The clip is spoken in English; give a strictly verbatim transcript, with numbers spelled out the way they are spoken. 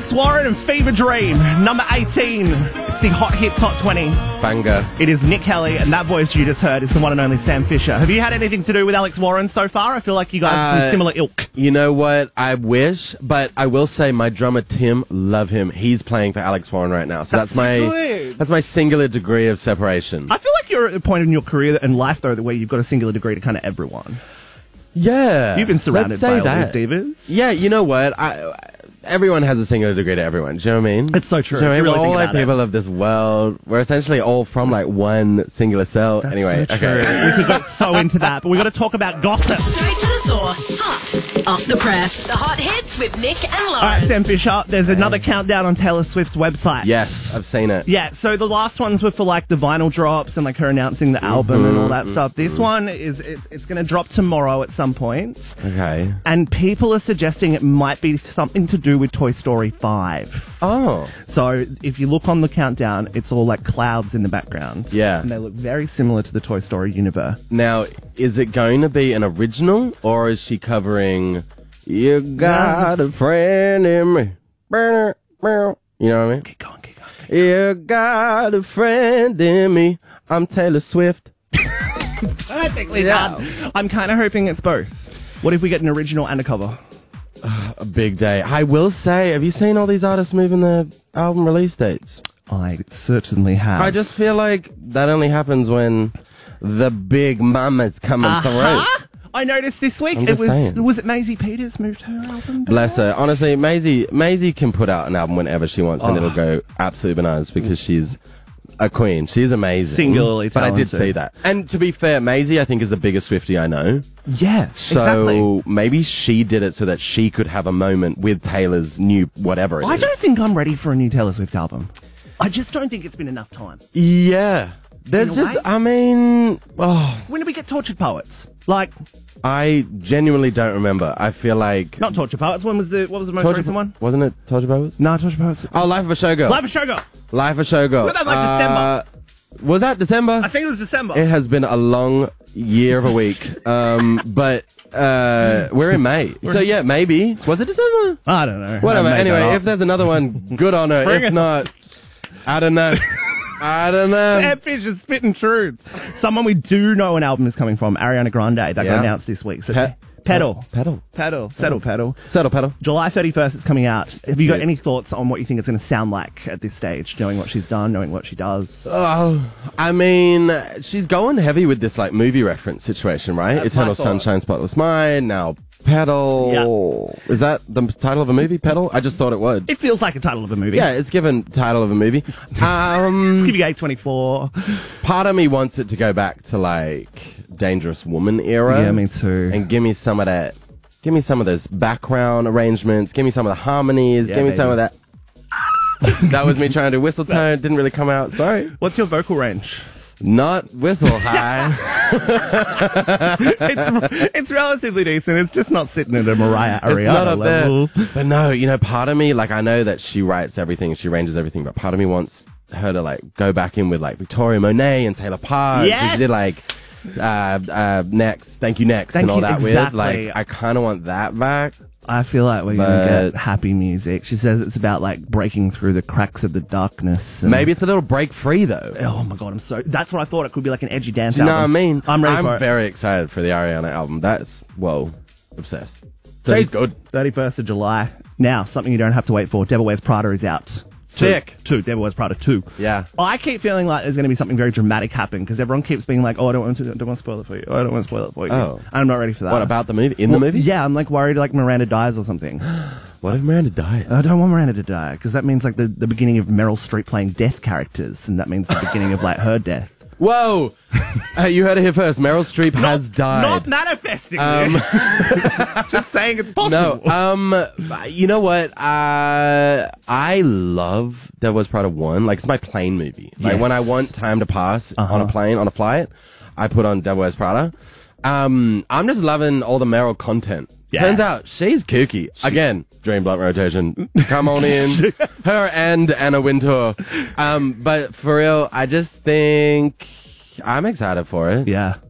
Alex Warren and Fever Dream, number eighteen. It's the Hot Hits Hot twenty. Banger. It is Nick Kelly, and that voice you just heard is the one and only Sam Fisher. Have you had anything to do with Alex Warren so far? I feel like you guys are Uh, from similar ilk. You know what? I wish, but I will say my drummer Tim, love him. He's playing for Alex Warren right now, so That's that's, my so good. that's my singular degree of separation. I feel like you're at a point in your career and life, though, where you've got a singular degree to kind of everyone. Yeah, You've been surrounded let's by say all that. these divas. Yeah, you know what? I, everyone has a singular degree to everyone. Do you know what I mean? It's so true. Do you know what I If mean? you We're really all think like about it. people of this world. We're essentially all from like one singular cell. That's anyway, so true. okay. We could get so into that, but we've got to talk about gossip. Straight to the source. Hot off the press. The hot hits with Nick and Lauren. All right, Sam Fisher, there's another countdown on Taylor Swift's website. Yes, I've seen it. Yeah, so the last ones were for like the vinyl drops and like her announcing the album and all that stuff. This one is it's, it's going to drop tomorrow at some point, Okay. and people are suggesting it might be something to do with Toy Story five. Oh. So if you look on the countdown, it's all like clouds in the background. Yeah. and they look very similar to the Toy Story universe. Now, is it going to be an original, or is she covering "You Got a Friend in Me"? You know what I mean? Keep going, keep going. You got a friend in me. I'm Taylor Swift. Perfectly Yeah. done. I'm kind of hoping it's both. What if we get an original and a cover? A big day. I will say, have you seen all these artists moving their album release dates? I certainly have. I just feel like that only happens when the big mama's coming Uh-huh. through. I noticed this week I'm it just was saying. was it Maisie Peters moved her album? Bless her. Honestly, Maisie, Maisie can put out an album whenever she wants, and Oh. it'll go absolutely bananas because she's a queen. She's amazing. Singularly But I did talented. see that. And to be fair, Maisie, I think, is the biggest Swiftie I know. Yeah, So exactly. maybe she did it so that she could have a moment with Taylor's new whatever it is. I don't think I'm ready for a new Taylor Swift album. I just don't think it's been enough time. Yeah. There's In a just, way. I mean, oh, When did we get Tortured Poets? Like, I genuinely don't remember. I feel like... not Tortured Poets. When was the what was the most Torture- recent one? Wasn't it Torture Poets? No, Tortured Poets. Oh, Life of a Showgirl. Live a Showgirl. Life of a Showgirl. Was that like December? Was that December? I think it was December. It has been a long year of a week. um, but uh, we're in May. So yeah, maybe. Was it December? I don't know. Whatever. I made that Anyway, up. if there's another one, good on her. Bring if it. not, I don't know. I don't know. Sam Fisher's spitting truths. Someone we do know an album is coming from, Ariana Grande, that got Yeah. announced this week. So Pe- pedal. Pedal. Pedal. Settle pedal. Settle pedal. July thirty-first it's coming out. Have you got Yeah. any thoughts on what you think it's going to sound like at this stage, knowing what she's done, knowing what she does? Oh, I mean, she's going heavy with this like movie reference situation, right? That's Eternal my thought. Sunshine, Spotless Mind. Now, Pedal. Is that the title of a movie? Pedal? I just thought it was. It feels like a title of a movie. Yeah, it's given title of a movie. Um, It's giving A twenty-four. part of me wants it to go back to like Dangerous Woman era. Yeah, me too. And give me some of that. Give me some of those background arrangements. Give me some of the harmonies. Yeah, give me baby. some of that. That was me trying to whistle tone. Didn't really come out. Sorry. What's your vocal range? Not whistle high. it's, it's relatively decent. It's just not sitting at a Mariah Ariana It's not up level. there. But no, you know, part of me, like, I know that she writes everything, she arranges everything, but part of me wants her to, like, go back in with, like, Victoria Monet and Taylor Park. Yes! She did, like, uh, uh, Next, Thank You Next, Thank and all You- that exactly. with. Like, I kind of want that back. I feel like we're going to But- get happy music. She says it's about like breaking through the cracks of the darkness. and- Maybe it's a little break free, though. Oh my god, I'm so. That's what I thought. It could be like an edgy dance Do you know what I album. mean? I'm ready for it. very excited for the Ariana album. That's, whoa, obsessed. She's good. thirty-first of July. Now, something you don't have to wait for. Devil Wears Prada is out. Sick. Two. two. Devil Wears Prada two. Yeah. I keep feeling like there's going to be something very dramatic happen because everyone keeps being like, "Oh, I don't want to. Don't want to spoil it for you. Oh, I don't want to spoil it for you." Oh. I'm not ready for that. What about the movie? In Well, the movie? Yeah, I'm like worried like Miranda dies or something. What if Miranda died? I don't want Miranda to die because that means like the, the beginning of Meryl Streep playing death characters, and that means the beginning of like her death. Whoa! uh, you heard it here first. Meryl Streep has died. Not manifesting. Um, this. Just saying it's possible. No, um, you know what? Uh, I love Devil Wears Prada one. Like, it's my plane movie. Like, Yes. when I want time to pass Uh-huh. on a plane, on a flight, I put on Devil Wears Prada. Um, I'm just loving all the Meryl content. Yeah. Turns out she's kooky. Again, Dream Blunt Rotation. Come on in. Her and Anna Wintour. Um, but for real, I just think I'm excited for it. Yeah.